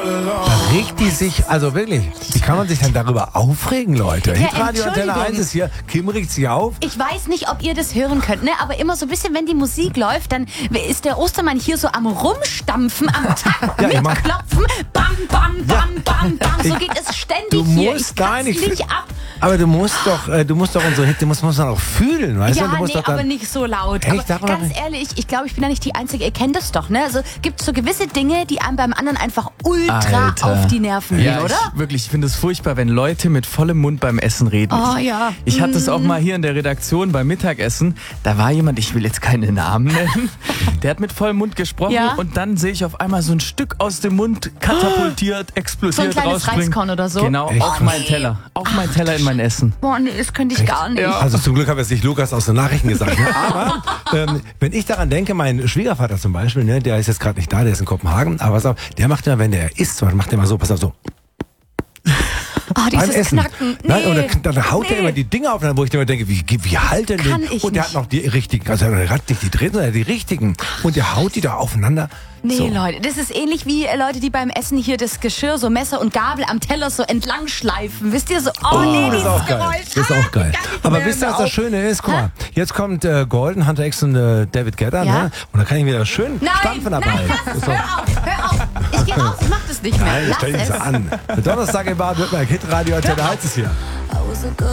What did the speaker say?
Da regt die sich, also wirklich, wie kann man sich denn darüber aufregen, Leute? Ja, Hitradio Antenne Entschuldigung. 1 ist hier, Kim regt sich auf. Ich weiß nicht, ob ihr das hören könnt, ne? Aber immer so ein bisschen, wenn die Musik läuft, dann ist der Ostermann hier so am Rumstampfen, am Takt, Ja, ich mach- mitklopfen. Bam, bam, bam, bam, bam. So geht es ständig Du hier. musst Ich gar kann's nicht, nicht ab. aber du musst doch unsere Hit, muss man auch fühlen, weißt du? Ja, Du musst nee, doch dann, aber nicht so laut. Echt? Aber ganz ehrlich, ich glaube, ich bin da nicht die Einzige. Ihr kennt das doch, ne? Also gibt so gewisse Dinge, die einem beim anderen einfach ultra Alter. auf die Nerven gehen, Ja, oder? ich finde es furchtbar, wenn Leute mit vollem Mund beim Essen reden. Oh ja. Ich hatte es auch mal hier in der Redaktion beim Mittagessen. Da war jemand, ich will jetzt keine Namen nennen, der hat mit vollem Mund gesprochen Ja. und dann sehe ich auf einmal so ein Stück aus dem Mund katapultiert, explodiert, So ein kleines rausspringen. Reiskorn oder so? Genau, Echt? auf meinen Teller. Auf meinen Teller in mein Essen. Boah, nee, das könnte ich gar nicht. Also zum Glück habe jetzt nicht Lukas aus den Nachrichten gesagt. Ne? Aber wenn ich daran denke, mein Schwiegervater zum Beispiel, ne, der ist jetzt gerade nicht da, der ist in Kopenhagen, aber pass auf, der macht immer, wenn der isst, macht der immer so, pass auf, so. Oh, Beim dieses Essen. Knacken. Nein, Nee. und dann haut er immer die Dinge auf, wo ich immer denke, wie halt denn Kann den? ich Und der nicht. hat noch die richtigen, also er hat nicht die dritten, sondern die richtigen. Und der haut die da aufeinander. Nee, So. Leute, das ist ähnlich wie Leute, die beim Essen hier das Geschirr, so Messer und Gabel am Teller so entlang schleifen. Wisst ihr so? Oh, nee, Das ist auch geil. Geräusch. Das ist auch geil. Kann nicht Aber mehr, wisst ihr, was hör das auf. Schöne ist? Guck mal, jetzt kommt Golden, Hunter X und David Guetta, Ja. ne? Und da kann ich wieder schön Nein, stampfen nein, dabei. lass es, hör auf, hör auf. Ich geh raus, ich mach das nicht mehr. Nein, Lass stell dich so es. an. Donnerstag in Baden-Württemberg, Hitradio Antenne 1 ist hier.